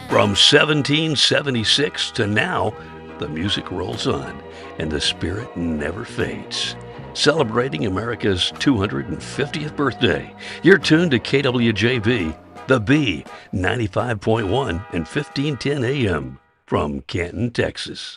From 1776 to now, the music rolls on and the spirit never fades. Celebrating America's 250th birthday, you're tuned to KWJB, The B, 95.1 and 1510 AM from Canton, Texas.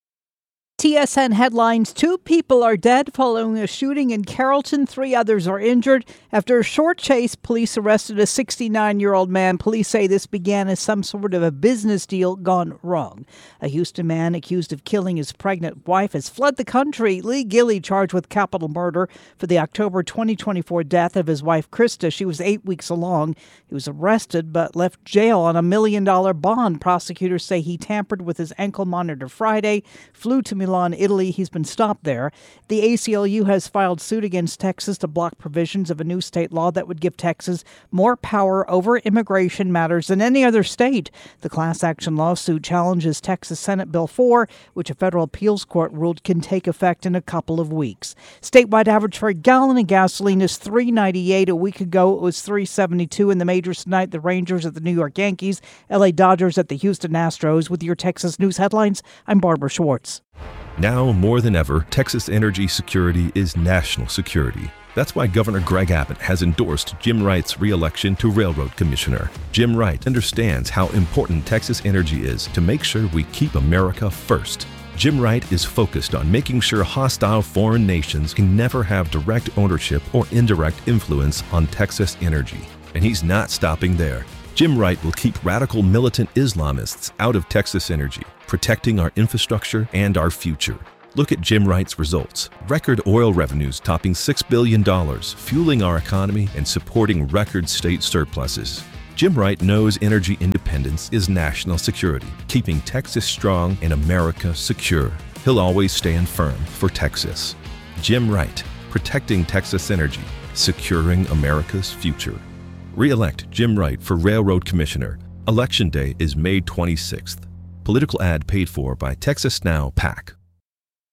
TSN headlines: 2 people are dead following a shooting in Carrollton. 3 others are injured. After a short chase, police arrested a 69-year-old man. Police say this began as some sort of a business deal gone wrong. A Houston man accused of killing his pregnant wife has fled the country. Lee Gilley charged with capital murder for the October 2024 death of his wife, Krista. She was 8 weeks along. He was arrested but left jail on $1 million bond. Prosecutors say he tampered with his ankle monitor Friday, flew to Milan, Italy. He's been stopped there. The ACLU has filed suit against Texas to block provisions of a new state law that would give Texas more power over immigration matters than any other state. The class action lawsuit challenges Texas Senate Bill 4, which a federal appeals court ruled can take effect in a couple of weeks. Statewide average for a gallon of gasoline is $3.98. A week ago, it was $3.72. In the majors tonight, the Rangers at the New York Yankees, LA Dodgers at the Houston Astros. With your Texas News headlines, I'm Barbara Schwartz. Now more than ever, Texas energy security is national security. That's why Governor Greg Abbott has endorsed Jim Wright's re-election to Railroad Commissioner. Jim Wright understands how important Texas energy is to make sure we keep America first. Jim Wright is focused on making sure hostile foreign nations can never have direct ownership or indirect influence on Texas energy. And he's not stopping there. Jim Wright will keep radical militant Islamists out of Texas energy, protecting our infrastructure and our future. Look at Jim Wright's results. Record oil revenues topping $6 billion, fueling our economy and supporting record state surpluses. Jim Wright knows energy independence is national security, keeping Texas strong and America secure. He'll always stand firm for Texas. Jim Wright, protecting Texas energy, securing America's future. Re-elect Jim Wright for Railroad Commissioner. Election Day is May 26th. Political ad paid for by Texas Now PAC.